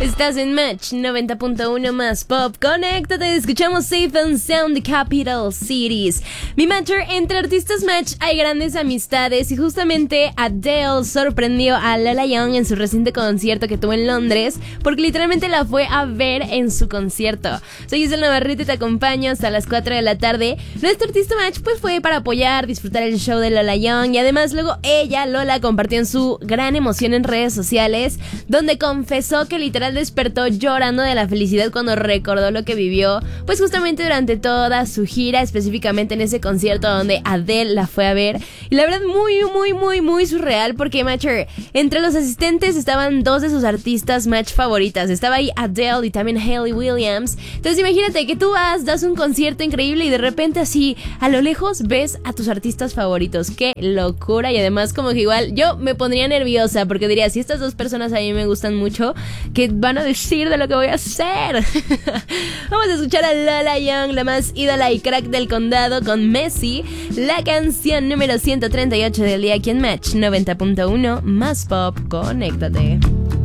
Estás en Match 90.1 más Pop. Conéctate, escuchamos Safe and Sound de Capital Cities. Mi Matcher, entre artistas Match hay grandes amistades y justamente Adele sorprendió a Lola Young en su reciente concierto que tuvo en Londres, porque literalmente la fue a ver en su concierto. Soy Giselle Navarrete y te acompaño hasta las 4 de la tarde. Nuestro artista Match pues fue para apoyar, disfrutar el show de Lola Young y además luego ella, Lola, compartió en su gran emoción en redes sociales, donde confesó que literal despertó llorando de la felicidad cuando recordó lo que vivió, pues justamente durante toda su gira, específicamente en ese concierto donde Adele la fue a ver. Y la verdad muy surreal, porque Matcher, entre los asistentes estaban dos de sus artistas Match favoritas. Estaba ahí Adele y también Hayley Williams. Entonces imagínate que tú das un concierto increíble y de repente así a lo lejos ves a tus artistas favoritos. Qué locura. Y además como que igual yo me pondría nerviosa, porque diría, si estas dos personas a mí me gustan mucho, ¿qué van a decir de lo que voy a hacer? Vamos a escuchar a Lola Young, la más ídola y crack del condado, con Messi, la canción número 138 del día aquí en Match 90.1 más Pop. Conéctate.